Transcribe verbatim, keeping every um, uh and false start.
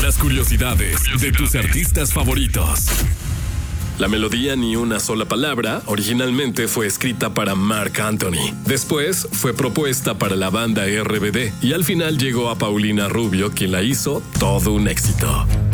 Las curiosidades de tus artistas favoritos. La melodía Ni una sola palabra originalmente fue escrita para Marc Anthony. Después fue propuesta para la banda R B D y al final llegó a Paulina Rubio, quien la hizo todo un éxito.